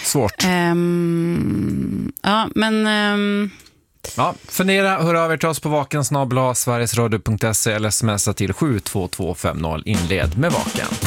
Svårt. Ja, men... Ja, fundera, hör av er till oss på vaken@sverigesradio.se eller smsa till 72250, inled med Vaken.